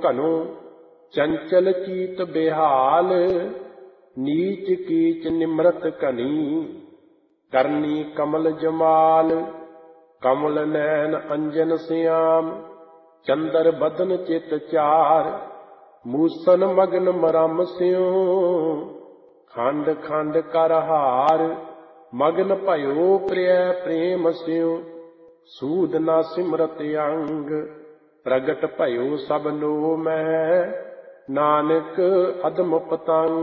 ਘਨੋ ਚੰਚਲ ਚੀਤ ਬਿਹਾਲ। ਨੀਚ ਕੀਚ ਨਿਮਰਤ ਘਨੀ ਕਰਨੀ ਕਮਲ ਜਮਾਲ। ਕਮਲ ਨੈਣ ਅੰਜਨ ਸਿਆਮ ਚੰਦਰ ਬਦਨ ਚਿਤ ਚਾਰ। ਮੂਸਨ ਮਗਨ ਮਰਮ ਸਿਉ ਖੰਡ ਖੰਡ ਕਰ ਹਾਰ। ਮਗਨ ਭਇਓ ਪ੍ਰਿਯ ਪ੍ਰੇਮ ਸਿਉ ਸੂਦ ਨਾ ਸਿਮਰਤ ਅੰਗ। ਪ੍ਰਗਟ ਭਇਓ ਸਭ ਨੋ ਮੈਂ ਨਾਨਕ ਅਦਮ ਪਤੰਗ।